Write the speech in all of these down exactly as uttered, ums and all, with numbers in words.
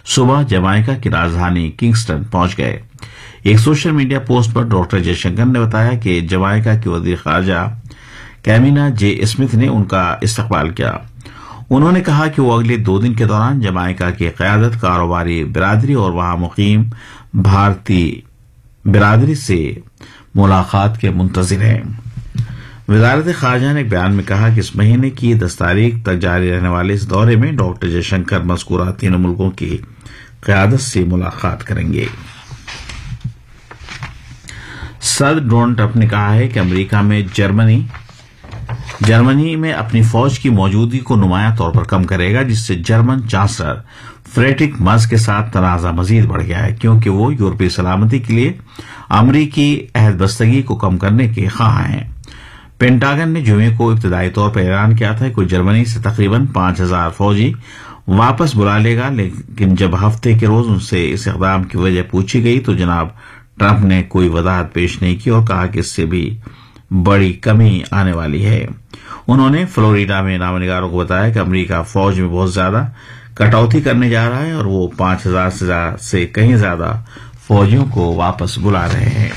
صبح جمائکا کی راجدھانی کنگسٹن پہنچ گئے۔ ایک سوشل میڈیا پوسٹ پر ڈاکٹر جے شنکر نے بتایا کہ جمائکا کی وزیر خارجہ کیمینا جے اسمتھ نے ان کا استقبال کیا۔ انہوں نے کہا کہ وہ اگلے دو دن کے دوران جمائکا کی قیادت، کاروباری برادری اور وہاں مقیم بھارتی برادری سے ملاقات کے منتظر ہیں۔ وزارت خارجہ نے ایک بیان میں کہا کہ اس مہینے کی دس تاریخ تک جاری رہنے والے اس دورے میں ڈاکٹر جے شنکر مذکورہ تینوں ملکوں کی قیادت سے ملاقات کریں گے۔ صدر ڈونلڈ ٹرمپ نے کہا ہے کہ امریکہ میں جرمنی جرمنی میں اپنی فوج کی موجودگی کو نمایاں طور پر کم کرے گا، جس سے جرمن چانسلر فریڈرک مرز کے ساتھ تنازع مزید بڑھ گیا ہے، کیونکہ وہ یورپی سلامتی کے لیے امریکی عہد بستگی کو کم کرنے کے خواہاں ہیں۔ پینٹاگن نے جمعے کو ابتدائی طور پر اعلان کیا تھا کہ جرمنی سے تقریباً پانچ ہزار فوجی واپس بلا لے گا، لیکن جب ہفتے کے روز ان سے اس اقدام کی وجہ پوچھی گئی تو جناب ٹرمپ نے کوئی وضاحت پیش نہیں کی اور کہا کہ اس سے بھی بڑی کمی آنے والی ہے۔ انہوں نے فلوریڈا میں نامہ نگاروں کو بتایا کہ امریکہ فوج میں بہت زیادہ کٹوتی کرنے جا رہا ہے اور وہ پانچ ہزار سے کہیں زیادہ فوجیوں کو واپس بلا رہے ہیں۔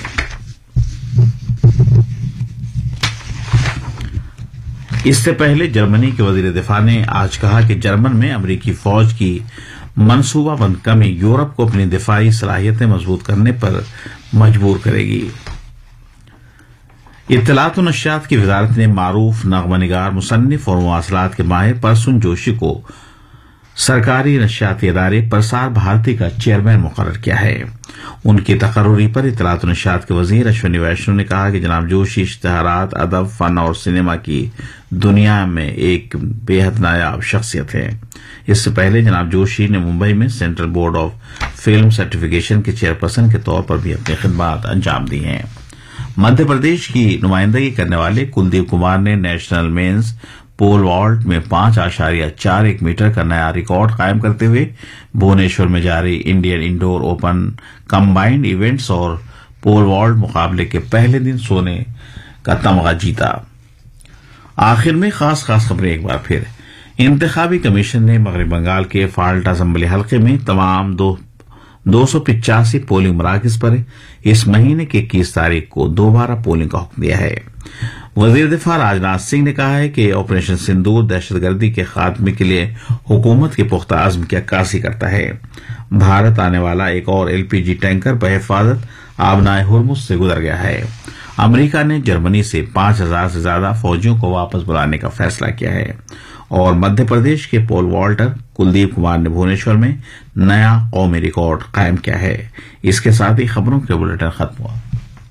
اس سے پہلے جرمنی کے وزیر دفاع نے آج کہا کہ جرمن میں امریکی فوج کی منصوبہ بند کمی یورپ کو اپنی دفاعی صلاحیتیں مضبوط کرنے پر مجبور کرے گی۔ اطلاعات و نشریات کی وزارت نے معروف نغمہ نگار، مصنف اور مواصلات کے ماہر پرسون جوشی کو سرکاری نشریاتی ادارے پرسار بھارتی کا چیئرمین مقرر کیا ہے۔ ان کی تقرری پر اطلاعات و نشریات کے وزیر اشونی ویشنو نے کہا کہ جناب جوشی اشتہارات، ادب، فن اور سینما کی دنیا میں ایک بے حد نایاب شخصیت ہے۔ اس سے پہلے جناب جوشی نے ممبئی میں central board of film certification کے چیئرپرسن کے طور پر بھی اپنی خدمات انجام دی ہیں۔ مدھیہ پردیش کی نمائندگی کرنے والے کلدیپ کمار نے نیشنل مینز پول والٹ میں پانچ اشاریہ چار ایک میٹر کا نیا ریکارڈ قائم کرتے ہوئے بھونیشور میں جاری Indian Indore open combined events اور پول والٹ مقابلے کے پہلے دن سونے کا تمغہ جیتا۔ آخر میں خاص خاص خبریں ایک بار پھر۔ انتخابی کمیشن نے مغربی بنگال کے فالٹا اسمبلی حلقے میں تمام دو دو سو پچاسی پولنگ مراکز پر اس مہینے کی اکیس تاریخ کو دوبارہ پولنگ کا حکم دیا ہے۔ وزیر دفاع راجناتھ سنگھ نے کہا ہے کہ آپریشن سندور دہشت گردی کے خاتمے کے لیے حکومت کے پختہ عزم کی عکاسی کرتا ہے۔ بھارت آنے والا ایک اور ایل پی جی ٹینکر بحفاظت آبنائے ہرمز سے گزر گیا ہے۔ امریکہ نے جرمنی سے پانچ ہزار سے زیادہ فوجیوں کو واپس بلانے کا فیصلہ کیا ہے، اور مدھیہ پردیش کے پول والٹر کلدیپ کمار نے بھونیشور میں نیا قومی ریکارڈ قائم کیا ہے۔ اس کے ساتھ ہی خبروں کے بلیٹن ختم ہوا۔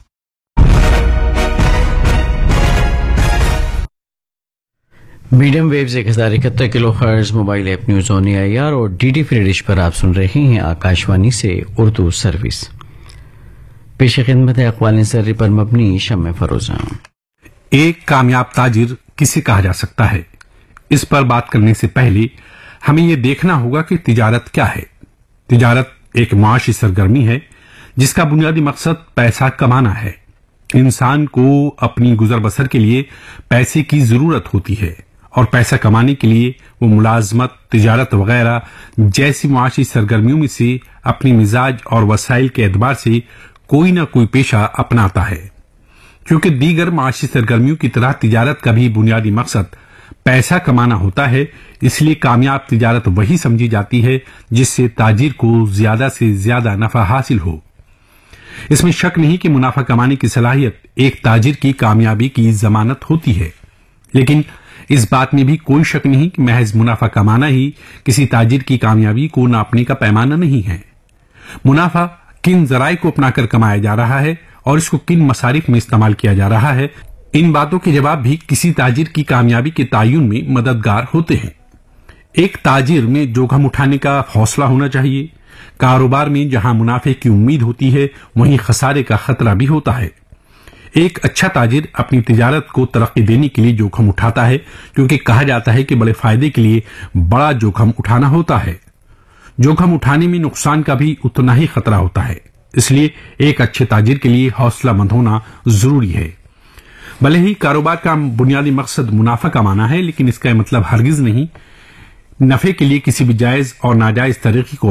میڈیم ویوز ایک ہزار اکہتر کلو hertz mobile app news on a I R اور ڈی ڈی فری ڈش پر آپ سن رہے ہیں آکاشوانی سے اردو سروس۔ پیش خدمت ہے اقوال سری پر مبنی شمع فروزہ۔ ایک کامیاب تاجر کسے کہا جا سکتا ہے؟ اس پر بات کرنے سے پہلے ہمیں یہ دیکھنا ہوگا کہ تجارت کیا ہے۔ تجارت ایک معاشی سرگرمی ہے جس کا بنیادی مقصد پیسہ کمانا ہے۔ انسان کو اپنی گزر بسر کے لیے پیسے کی ضرورت ہوتی ہے، اور پیسہ کمانے کے لیے وہ ملازمت، تجارت وغیرہ جیسی معاشی سرگرمیوں میں سے اپنی مزاج اور وسائل کے اعتبار سے کوئی نہ کوئی پیشہ اپناتا ہے۔ کیونکہ دیگر معاشی سرگرمیوں کی طرح تجارت کا بھی بنیادی مقصد پیسہ کمانا ہوتا ہے، اس لیے کامیاب تجارت وہی سمجھی جاتی ہے جس سے تاجر کو زیادہ سے زیادہ نفع حاصل ہو۔ اس میں شک نہیں کہ منافع کمانے کی صلاحیت ایک تاجر کی کامیابی کی ضمانت ہوتی ہے، لیکن اس بات میں بھی کوئی شک نہیں کہ محض منافع کمانا ہی کسی تاجر کی کامیابی کو ناپنے کا پیمانہ نہیں ہے۔ منافع کن ذرائع کو اپنا کر کمایا جا رہا ہے اور اس کو کن مصارف میں استعمال کیا جا رہا ہے، ان باتوں کے جواب بھی کسی تاجر کی کامیابی کے تعین میں مددگار ہوتے ہیں۔ ایک تاجر میں جوخم اٹھانے کا حوصلہ ہونا چاہیے۔ کاروبار میں جہاں منافع کی امید ہوتی ہے وہیں خسارے کا خطرہ بھی ہوتا ہے۔ ایک اچھا تاجر اپنی تجارت کو ترقی دینے کے لیے جوخم اٹھاتا ہے، کیونکہ کہا جاتا ہے کہ بڑے فائدے کے لیے بڑا جوخم اٹھانا ہوتا ہے۔ جوخم اٹھانے میں نقصان کا بھی اتنا ہی خطرہ ہوتا ہے، اس لیے ایک اچھے تاجر کے لیے حوصلہ مند ہونا ضروری ہے۔ بھلے ہی کاروبار کا بنیادی مقصد منافع کمانا ہے، لیکن اس کا مطلب ہرگز نہیں نفع کے لیے کسی بھی جائز اور ناجائز طریقے کو